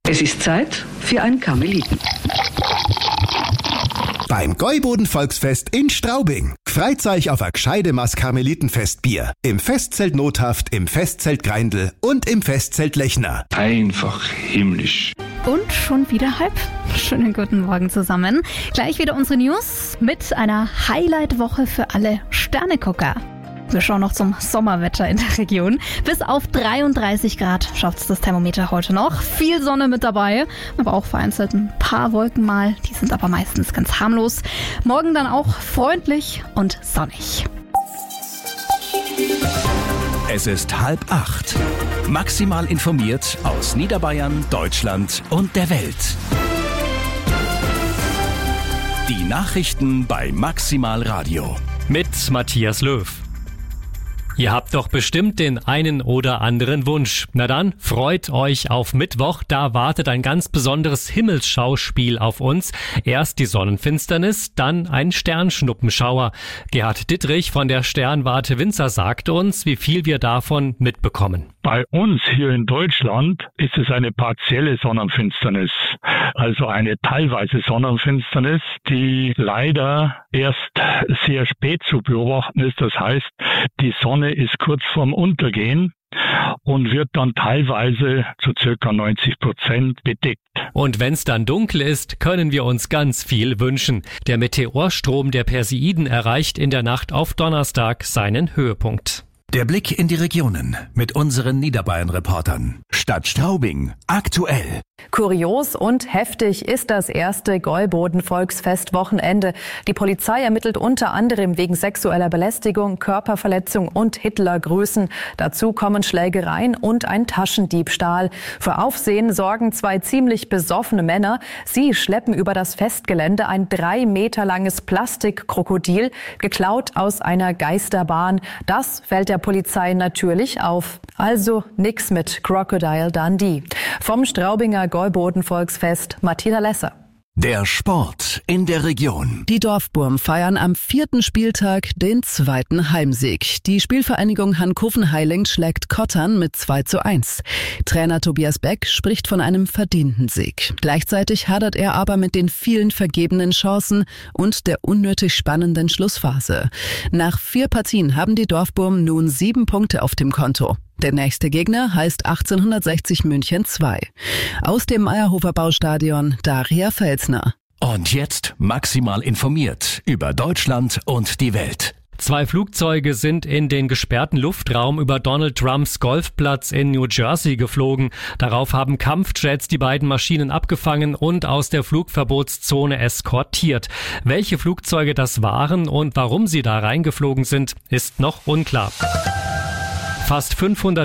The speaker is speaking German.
Es ist Zeit für ein Karmeliten. Beim Gäuboden-Volksfest in Straubing. Freut euch auf ein gescheide Maß Karmelitenfestbier. Im Festzelt Nothaft, im Festzelt Greindl und im Festzelt Lechner. Einfach himmlisch. Und schon wieder halb. Schönen guten Morgen zusammen. Gleich wieder unsere News mit einer Highlight-Woche für alle Sternegucker. Wir schauen noch zum Sommerwetter in der Region. Bis auf 33 Grad schafft es das Thermometer heute noch. Viel Sonne mit dabei, aber auch vereinzelt ein paar Wolken mal. Die sind aber meistens ganz harmlos. Morgen dann auch freundlich und sonnig. Es ist 7:30. Maximal informiert aus Niederbayern, Deutschland und der Welt. Die Nachrichten bei Maximal Radio. Mit Matthias Löw. Ihr habt doch bestimmt den einen oder anderen Wunsch. Na dann, freut euch auf Mittwoch. Da wartet ein ganz besonderes Himmelsschauspiel auf uns. Erst die Sonnenfinsternis, dann ein Sternschnuppenschauer. Gerhard Dittrich von der Sternwarte Winzer sagt uns, wie viel wir davon mitbekommen. Bei uns hier in Deutschland ist es eine partielle Sonnenfinsternis, also eine teilweise Sonnenfinsternis, die leider erst sehr spät zu beobachten ist. Das heißt, die Sonne ist kurz vorm Untergehen und wird dann teilweise zu circa 90% bedeckt. Und wenn's dann dunkel ist, können wir uns ganz viel wünschen. Der Meteorstrom der Perseiden erreicht in der Nacht auf Donnerstag seinen Höhepunkt. Der Blick in die Regionen mit unseren Niederbayern-Reportern. Stadt Straubing, aktuell. Kurios und heftig ist das erste Gäuboden-Volksfest-Wochenende. Die Polizei ermittelt unter anderem wegen sexueller Belästigung, Körperverletzung und Hitlergrüßen. Dazu kommen Schlägereien und ein Taschendiebstahl. Für Aufsehen sorgen zwei ziemlich besoffene Männer. Sie schleppen über das Festgelände ein 3 Meter langes Plastikkrokodil, geklaut aus einer Geisterbahn. Das fällt der Polizei natürlich auf. Also nix mit Crocodile Dundee. Vom Straubinger Gäuboden-Volksfest Martina Lesser. Der Sport in der Region. Die Dorfburm feiern am 4. Spieltag den 2. Heimsieg. Die Spielvereinigung Hankoven-Heiling schlägt Kottern mit 2:1. Trainer Tobias Beck spricht von einem verdienten Sieg. Gleichzeitig hadert er aber mit den vielen vergebenen Chancen und der unnötig spannenden Schlussphase. Nach 4 Partien haben die Dorfburm nun 7 Punkte auf dem Konto. Der nächste Gegner heißt 1860 München 2. Aus dem Meyerhofer Baustadion Daria Felsner. Und jetzt maximal informiert über Deutschland und die Welt. 2 Flugzeuge sind in den gesperrten Luftraum über Donald Trumps Golfplatz in New Jersey geflogen. Darauf haben Kampfjets die beiden Maschinen abgefangen und aus der Flugverbotszone eskortiert. Welche Flugzeuge das waren und warum sie da reingeflogen sind, ist noch unklar. Fast 500